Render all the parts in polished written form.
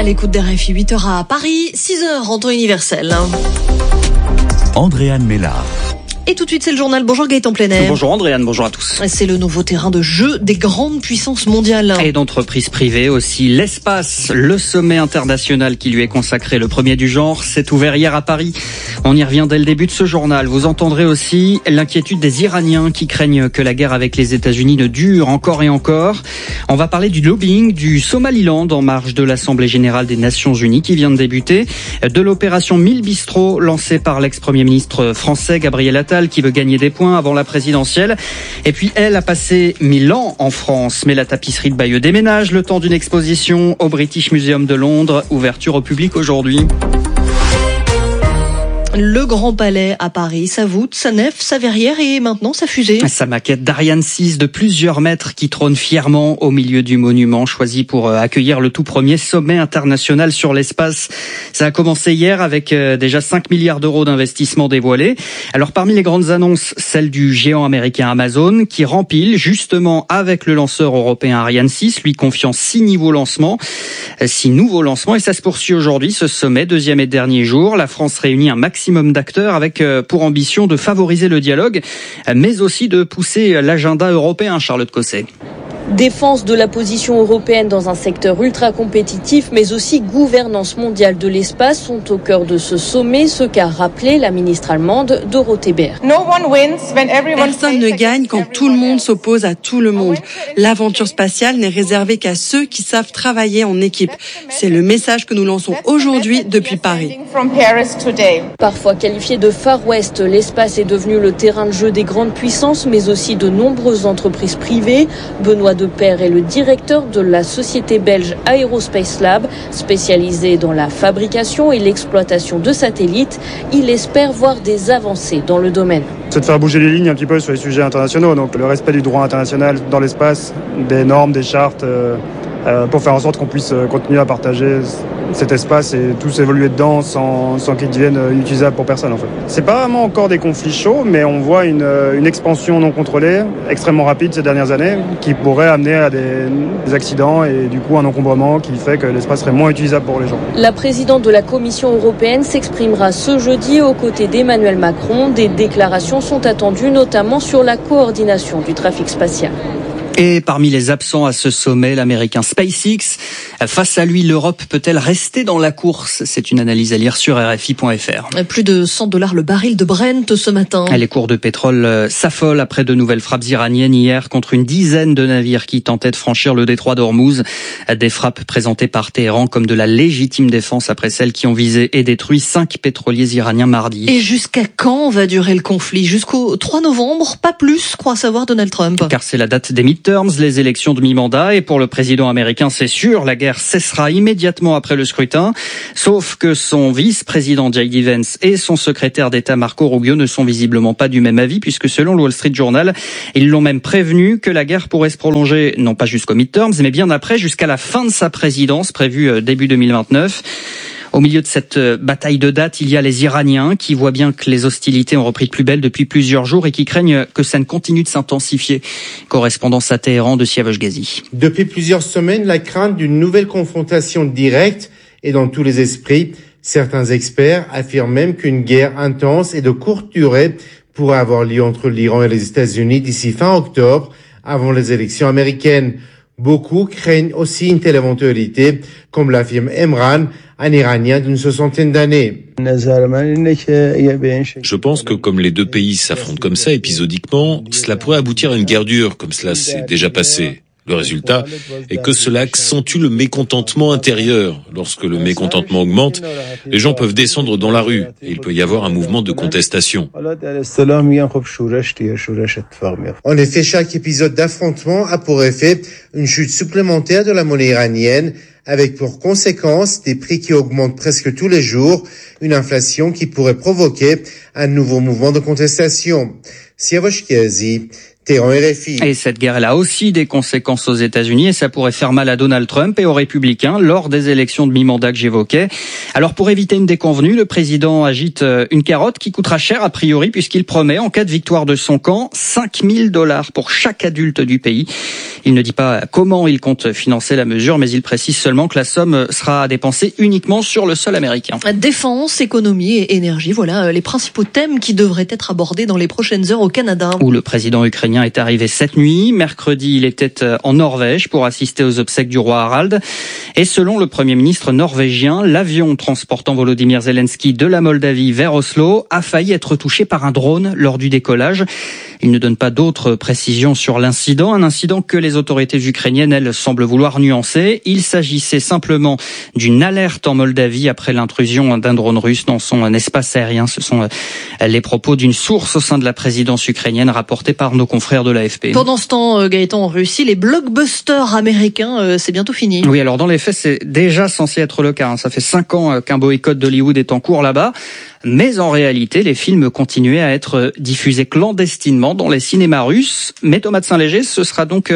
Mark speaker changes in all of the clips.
Speaker 1: l'écoute des RFI, 8h à Paris, 6h en temps universel.
Speaker 2: Andréane Mélard.
Speaker 1: Et tout de suite, c'est le journal. Bonjour Gaëtan Plenet.
Speaker 3: Bonjour Andréane, bonjour à tous.
Speaker 1: C'est le nouveau terrain de jeu des grandes puissances mondiales.
Speaker 3: Et d'entreprises privées aussi. L'espace, le sommet international qui lui est consacré, le premier du genre, s'est ouvert hier à Paris. On y revient dès le début de ce journal. Vous entendrez aussi l'inquiétude des Iraniens qui craignent que la guerre avec les États-Unis ne dure encore et encore. On va parler du lobbying du Somaliland en marge de l'Assemblée générale des Nations Unies qui vient de débuter, de l'opération 1000 bistrots lancée par l'ex-premier ministre français Gabriel Attal qui veut gagner des points avant la présidentielle. Et puis elle a passé 1000 ans en France, mais la tapisserie de Bayeux déménage le temps d'une exposition au British Museum de Londres, ouverture au public aujourd'hui.
Speaker 1: Le Grand Palais à Paris, sa voûte, sa nef, sa verrière et maintenant sa fusée.
Speaker 3: Sa maquette d'Ariane 6 de plusieurs mètres qui trône fièrement au milieu du monument choisi pour accueillir le tout premier sommet international sur l'espace. Ça a commencé hier avec déjà 5 milliards d'euros d'investissement dévoilés. Alors parmi les grandes annonces, celle du géant américain Amazon qui rempile justement avec le lanceur européen Ariane 6, lui confiant 6 nouveaux lancements et ça se poursuit aujourd'hui ce sommet, deuxième et dernier jour. La France réunit un maximum d'acteurs avec pour ambition de favoriser le dialogue, mais aussi de pousser l'agenda européen, Charlotte Cosset.
Speaker 4: Défense de la position européenne dans un secteur ultra compétitif, mais aussi gouvernance mondiale de l'espace sont au cœur de ce sommet, ce qu'a rappelé la ministre allemande Dorothee Bär.
Speaker 5: Personne ne gagne quand tout le monde s'oppose à tout le monde. L'aventure spatiale n'est réservée qu'à ceux qui savent travailler en équipe. C'est le message que nous lançons aujourd'hui depuis Paris.
Speaker 4: Parfois qualifié de Far West, l'espace est devenu le terrain de jeu des grandes puissances, mais aussi de nombreuses entreprises privées. Benoît Depère est le directeur de la société belge Aerospace Lab, spécialisée dans la fabrication et l'exploitation de satellites. Il espère voir des avancées dans le domaine.
Speaker 6: C'est de faire bouger les lignes un petit peu sur les sujets internationaux, donc le respect du droit international dans l'espace, des normes, des chartes, pour faire en sorte qu'on puisse continuer à partager cet espace et tous évoluer dedans sans qu'il devienne inutilisable pour personne en fait. C'est pas vraiment encore des conflits chauds, mais on voit une expansion non contrôlée, extrêmement rapide ces dernières années, qui pourrait amener à des accidents et du coup un encombrement qui fait que l'espace serait moins utilisable pour les gens.
Speaker 4: La présidente de la Commission européenne s'exprimera ce jeudi aux côtés d'Emmanuel Macron. Des déclarations sont attendues notamment sur la coordination du trafic spatial.
Speaker 3: Et parmi les absents à ce sommet, l'américain SpaceX. Face à lui, l'Europe peut-elle rester dans la course ? C'est une analyse à lire sur RFI.fr.
Speaker 1: Plus de $100 le baril de Brent ce matin.
Speaker 3: Les cours de pétrole s'affolent après de nouvelles frappes iraniennes hier contre une dizaine de navires qui tentaient de franchir le détroit d'Ormuz. Des frappes présentées par Téhéran comme de la légitime défense après celles qui ont visé et détruit 5 pétroliers iraniens mardi.
Speaker 1: Et jusqu'à quand va durer le conflit ? Jusqu'au 3 novembre, pas plus, croit savoir Donald Trump.
Speaker 3: Car c'est la date des midterms, les élections de mi-mandat, et pour le président américain, c'est sûr, la guerre cessera immédiatement après le scrutin, sauf que son vice-président J.D. Vance et son secrétaire d'État Marco Rubio ne sont visiblement pas du même avis, puisque selon le Wall Street Journal, ils l'ont même prévenu que la guerre pourrait se prolonger, non pas jusqu'au midterms, mais bien après, jusqu'à la fin de sa présidence, prévue début 2029. Au milieu de cette bataille de date, il y a les Iraniens qui voient bien que les hostilités ont repris de plus belle depuis plusieurs jours et qui craignent que ça ne continue de s'intensifier. Correspondance à Téhéran de Siavash Ghazi.
Speaker 7: Depuis plusieurs semaines, la crainte d'une nouvelle confrontation directe est dans tous les esprits. Certains experts affirment même qu'une guerre intense et de courte durée pourrait avoir lieu entre l'Iran et les États-Unis d'ici fin octobre, avant les élections américaines. Beaucoup craignent aussi une telle éventualité, comme l'affirme Emran, un Iranien d'une 60aine d'années.
Speaker 8: Je pense que comme les deux pays s'affrontent comme ça épisodiquement, cela pourrait aboutir à une guerre dure, comme cela s'est déjà passé. Le résultat est que cela accentue le mécontentement intérieur. Lorsque le mécontentement augmente, les gens peuvent descendre dans la rue et il peut y avoir un mouvement de contestation.
Speaker 7: En effet, chaque épisode d'affrontement a pour effet une chute supplémentaire de la monnaie iranienne, avec pour conséquence des prix qui augmentent presque tous les jours, une inflation qui pourrait provoquer un nouveau mouvement de contestation. Siavash Ghazi, Téhéran, RFI.
Speaker 3: Et cette guerre, elle a aussi des conséquences aux États-Unis et ça pourrait faire mal à Donald Trump et aux républicains lors des élections de mi-mandat que j'évoquais. Alors pour éviter une déconvenue, le président agite une carotte qui coûtera cher a priori puisqu'il promet, en cas de victoire de son camp, $5 000 pour chaque adulte du pays. Il ne dit pas comment il compte financer la mesure, mais il précise seulement que la somme sera dépensée uniquement sur le sol américain.
Speaker 1: Défense, économie et énergie, voilà les principaux thèmes qui devraient être abordés dans les prochaines heures au Canada.
Speaker 3: Où le président ukrainien est arrivé cette nuit. Mercredi, il était en Norvège pour assister aux obsèques du roi Harald. Et selon le premier ministre norvégien, l'avion transportant Volodymyr Zelensky de la Moldavie vers Oslo a failli être touché par un drone lors du décollage. Il ne donne pas d'autres précisions sur l'incident, un incident que les autorités ukrainiennes, elles, semblent vouloir nuancer. Il s'agissait simplement d'une alerte en Moldavie après l'intrusion d'un drone russe dans son espace aérien. Ce sont les propos d'une source au sein de la présidence ukrainienne rapportés par nos confrères de l'AFP.
Speaker 1: Pendant ce temps, Gaëtan, en Russie, les blockbusters américains, c'est bientôt fini.
Speaker 3: Oui, alors dans les faits, c'est déjà censé être le cas. Ça fait 5 ans qu'un boycott d'Hollywood est en cours là-bas. Mais en réalité, les films continuaient à être diffusés clandestinement dans les cinémas russes. Mais Thomas de Saint-Léger, ce ne sera donc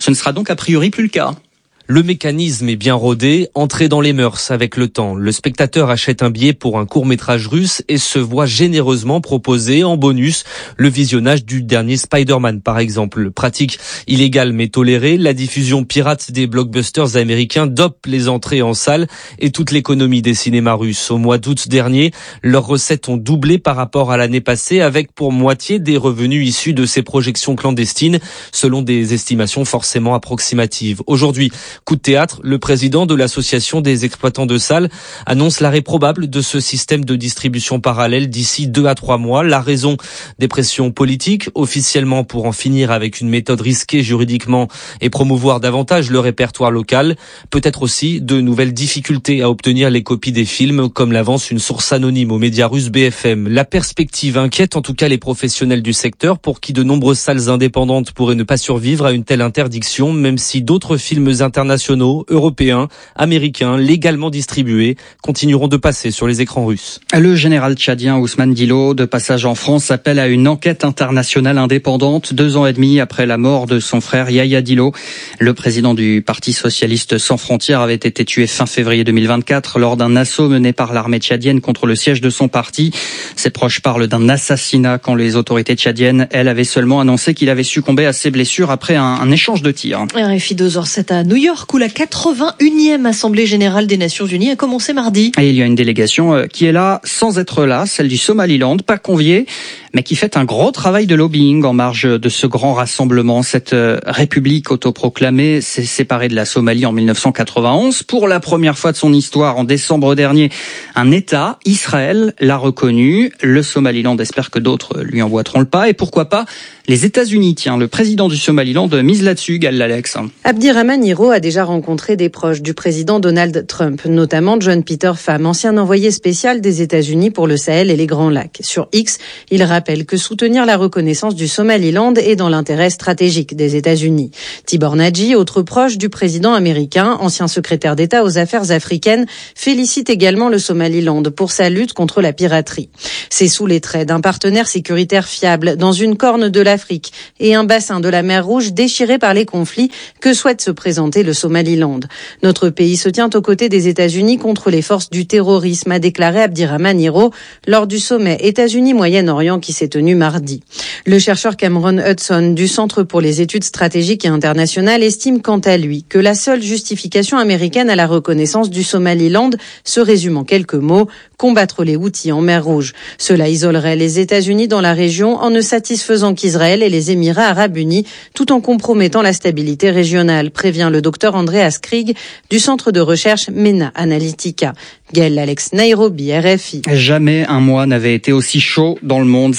Speaker 3: a priori plus le cas.
Speaker 2: Le mécanisme est bien rodé, entré dans les mœurs avec le temps. Le spectateur achète un billet pour un court-métrage russe et se voit généreusement proposer en bonus le visionnage du dernier Spider-Man, par exemple. Pratique illégale mais tolérée, la diffusion pirate des blockbusters américains dope les entrées en salle et toute l'économie des cinémas russes. Au mois d'août dernier, leurs recettes ont doublé par rapport à l'année passée, avec pour moitié des revenus issus de ces projections clandestines, selon des estimations forcément approximatives. Aujourd'hui, coup de théâtre, le président de l'association des exploitants de salles annonce l'arrêt probable de ce système de distribution parallèle d'ici 2 à 3 mois. La raison, des pressions politiques, officiellement pour en finir avec une méthode risquée juridiquement et promouvoir davantage le répertoire local. Peut-être aussi de nouvelles difficultés à obtenir les copies des films, comme l'avance une source anonyme aux médias russes BFM. La perspective inquiète en tout cas les professionnels du secteur, pour qui de nombreuses salles indépendantes pourraient ne pas survivre à une telle interdiction, même si d'autres films internationaux, européens, américains, légalement distribués, continueront de passer sur les écrans russes.
Speaker 3: Le général tchadien Ousmane Dilo, de passage en France, appelle à une enquête internationale indépendante 2 ans et demi après la mort de son frère Yahya Dilo. Le président du Parti socialiste sans frontières avait été tué fin février 2024 lors d'un assaut mené par l'armée tchadienne contre le siège de son parti. Ses proches parlent d'un assassinat quand les autorités tchadiennes, elles, avaient seulement annoncé qu'il avait succombé à ses blessures après un échange de tirs.
Speaker 1: RFI 2h07 à New York, où la 81e Assemblée Générale des Nations Unies a commencé mardi.
Speaker 3: Et il y a une délégation qui est là sans être là, celle du Somaliland, pas conviée, mais qui fait un gros travail de lobbying en marge de ce grand rassemblement. Cette république autoproclamée s'est séparée de la Somalie en 1991. Pour la première fois de son histoire, en décembre dernier, un État, Israël, l'a reconnu. Le Somaliland espère que d'autres lui emboîteront le pas. Et pourquoi pas les États-Unis. Tiens, le président du Somaliland mise là-dessus, Gal Alex.
Speaker 9: Abdirahman Hiro a déjà rencontré des proches du président Donald Trump, notamment John Peter Pham, ancien envoyé spécial des États-Unis pour le Sahel et les Grands Lacs. Sur X, il rappelle que soutenir la reconnaissance du Somaliland est dans l'intérêt stratégique des États-Unis. Tibor Nagy, autre proche du président américain, ancien secrétaire d'État aux affaires africaines, félicite également le Somaliland pour sa lutte contre la piraterie. C'est sous les traits d'un partenaire sécuritaire fiable dans une corne de l'Afrique et un bassin de la mer Rouge déchiré par les conflits que souhaite se présenter le Somaliland. Notre pays se tient aux côtés des États-Unis contre les forces du terrorisme, a déclaré Abdirahman Hiro lors du sommet États-Unis-Moyen-Orient qui s'est tenu mardi. Le chercheur Cameron Hudson du Centre pour les études stratégiques et internationales estime quant à lui que la seule justification américaine à la reconnaissance du Somaliland se résume en quelques mots: combattre les Houthis en mer Rouge. Cela isolerait les États-Unis dans la région en ne satisfaisant qu'Israël et les Émirats arabes unis, tout en compromettant la stabilité régionale, prévient le docteur Andreas Krieg du centre de recherche MENA Analytica. Gaël Alex, Nairobi, RFI.
Speaker 3: Jamais un mois n'avait été aussi chaud dans le monde.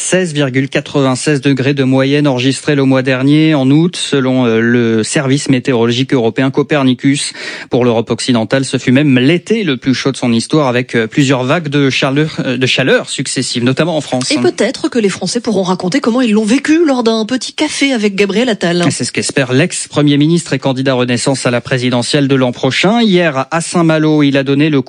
Speaker 3: 16,96 degrés de moyenne enregistrés le mois dernier en août, selon le service météorologique européen Copernicus. Pour l'Europe occidentale, ce fut même l'été le plus chaud de son histoire, avec plusieurs vagues de chaleur successives, notamment en France.
Speaker 1: Et peut-être que les Français pourront raconter comment ils l'ont vécu lors d'un petit café avec Gabriel Attal.
Speaker 3: C'est ce qu'espère l'ex-premier ministre et candidat Renaissance à la présidentielle de l'an prochain. Hier, à Saint-Malo, il a donné le coup d'envoi de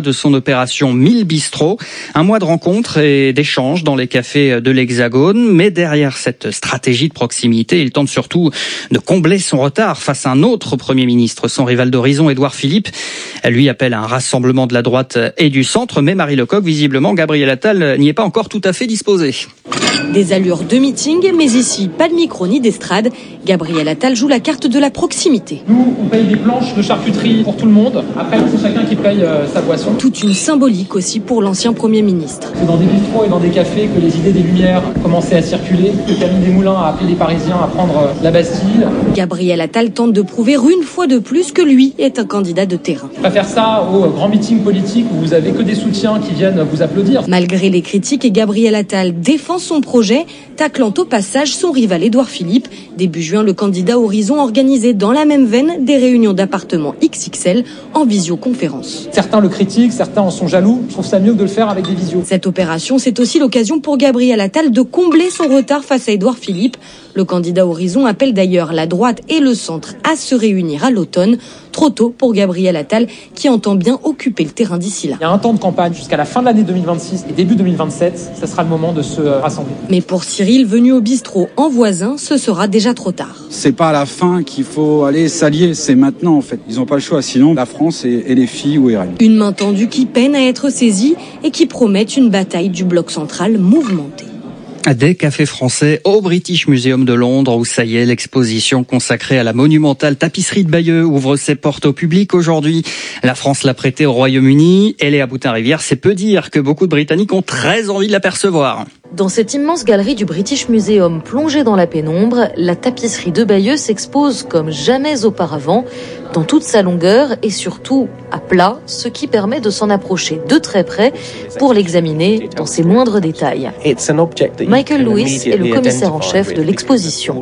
Speaker 3: de son opération 1000 bistrots. Un mois de rencontres et d'échanges dans les cafés de l'Hexagone. Mais derrière cette stratégie de proximité, il tente surtout de combler son retard face à un autre Premier ministre, son rival d'horizon, Édouard Philippe. Elle lui appelle à un rassemblement de la droite et du centre, mais Marie Lecoq, visiblement, Gabriel Attal n'y est pas encore tout à fait disposé.
Speaker 4: Des allures de meeting, mais ici, pas de micro ni d'estrade. Gabriel Attal joue la carte de la proximité.
Speaker 10: Nous, on paye des planches de charcuterie pour tout le monde. Après, c'est chacun qui paye sa boisson.
Speaker 4: Toute une symbolique aussi pour l'ancien Premier ministre.
Speaker 10: C'est dans des bistrots et dans des cafés que les idées des Lumières commençaient à circuler, que Camille Desmoulins a appelé les Parisiens à prendre la Bastille.
Speaker 4: Gabriel Attal tente de prouver une fois de plus que lui est un candidat de terrain.
Speaker 10: Je préfère ça aux grands meetings politiques où vous avez que des soutiens qui viennent vous applaudir.
Speaker 4: Malgré les critiques, Gabriel Attal défend son projet, taclant au passage son rival Édouard Philippe. Début juin, le candidat Horizon organisait dans la même veine des réunions d'appartements XXL en visioconférence.
Speaker 10: Certains le critiquent, certains en sont jaloux. Je trouve ça mieux que de le faire avec des visios.
Speaker 4: Cette opération, c'est aussi l'occasion pour Gabriel Attal de combler son retard face à Édouard Philippe. Le candidat Horizon appelle d'ailleurs la droite et le centre à se réunir à l'automne. Trop tôt pour Gabriel Attal qui entend bien occuper le terrain d'ici là.
Speaker 10: Il y a un temps de campagne jusqu'à la fin de l'année 2026 et début 2027. Ça sera le moment de se rassembler.
Speaker 4: Mais pour Cyril, venu au bistrot en voisin, ce sera déjà trop tard.
Speaker 11: C'est pas à la fin qu'il faut aller s'allier, c'est maintenant en fait. Ils n'ont pas le choix, sinon la France et les filles où iraient.
Speaker 4: Une main tendue qui peine à être saisie et qui promet une bataille du bloc central mouvementé.
Speaker 3: Des cafés français au British Museum de Londres où ça y est, l'exposition consacrée à la monumentale tapisserie de Bayeux ouvre ses portes au public aujourd'hui. La France l'a prêtée au Royaume-Uni. Elle est à Boutin-Rivière. C'est peu dire que beaucoup de Britanniques ont très envie de l'apercevoir.
Speaker 12: Dans cette immense galerie du British Museum plongée dans la pénombre, la tapisserie de Bayeux s'expose comme jamais auparavant, dans toute sa longueur et surtout à plat, ce qui permet de s'en approcher de très près pour l'examiner dans ses moindres détails. Michael Lewis est le commissaire en chef de l'exposition.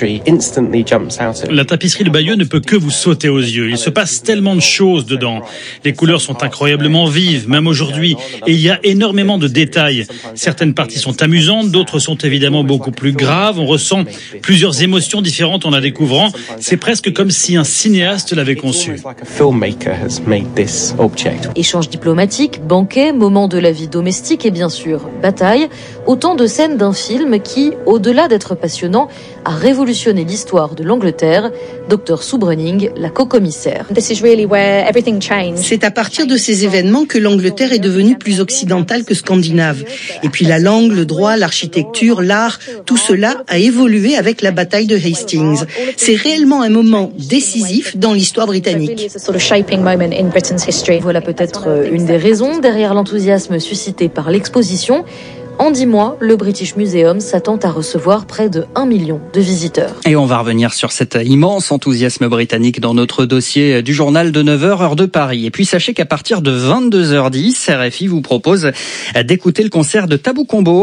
Speaker 13: La tapisserie de Bayeux ne peut que vous sauter aux yeux. Il se passe tellement de choses dedans. Les couleurs sont incroyablement vives, même aujourd'hui, et il y a énormément de détails. Certaines parties sont amusantes, d'autres sont évidemment beaucoup plus graves. On ressent plusieurs émotions différentes en la découvrant. C'est presque comme si un cinéaste l'avait conçu.
Speaker 12: Échanges diplomatiques, banquets, moments de la vie domestique et bien sûr, bataille. Autant de scènes d'un film qui, au-delà d'être passionnant, a révolutionné l'histoire de l'Angleterre. Dr Sue Brunning, la co-commissaire.
Speaker 14: C'est à partir de ces événements que l'Angleterre est devenue plus occidentale que scandinave. Et puis la langue, le droit, l'architecture, l'art, tout cela a évolué avec la bataille de Hastings. C'est réellement un moment décisif dans l'histoire britannique.
Speaker 12: Voilà peut-être une des raisons derrière l'enthousiasme suscité par l'exposition. En 10 mois, le British Museum s'attend à recevoir près de 1 million de visiteurs.
Speaker 3: Et on va revenir sur cet immense enthousiasme britannique dans notre dossier du journal de 9h, heure de Paris. Et puis sachez qu'à partir de 22h10, RFI vous propose d'écouter le concert de Tabou Combo.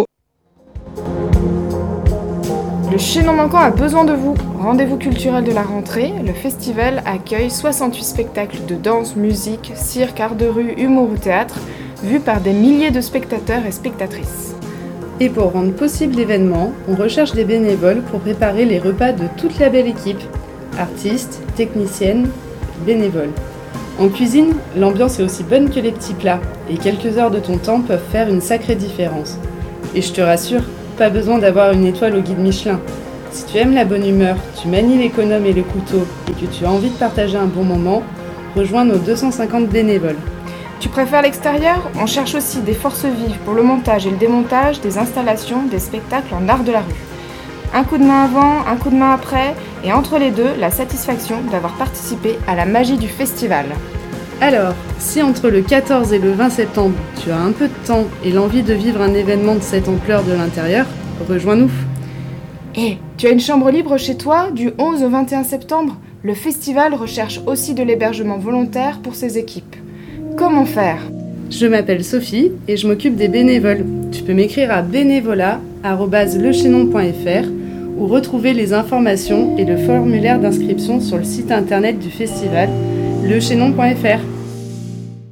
Speaker 15: Le chaînon manquant a besoin de vous. Rendez-vous culturel de la rentrée, le festival accueille 68 spectacles de danse, musique, cirque, art de rue, humour ou théâtre, vus par des milliers de spectateurs et spectatrices.
Speaker 5: Et pour rendre possible l'événement, on recherche des bénévoles pour préparer les repas de toute la belle équipe. Artistes, techniciennes, bénévoles. En cuisine, l'ambiance est aussi bonne que les petits plats, et quelques heures de ton temps peuvent faire une sacrée différence. Et je te rassure, pas besoin d'avoir une étoile au guide Michelin. Si tu aimes la bonne humeur, tu manies l'économe et le couteau, et que tu as envie de partager un bon moment, rejoins nos 250 bénévoles.
Speaker 15: Tu préfères l'extérieur ? On cherche aussi des forces vives pour le montage et le démontage des installations, des spectacles en art de la rue. Un coup de main avant, un coup de main après, et entre les deux, la satisfaction d'avoir participé à la magie du festival.
Speaker 5: Alors, si entre le 14 et le 20 septembre, tu as un peu de temps et l'envie de vivre un événement de cette ampleur de l'intérieur, rejoins-nous.
Speaker 15: Et tu as une chambre libre chez toi du 11 au 21 septembre ? Le festival recherche aussi de l'hébergement volontaire pour ses équipes. Comment faire ?
Speaker 5: Je m'appelle Sophie et je m'occupe des bénévoles. Tu peux m'écrire à bénévolat@lechaînon.fr ou retrouver les informations et le formulaire d'inscription sur le site internet du festival lechaînon.fr.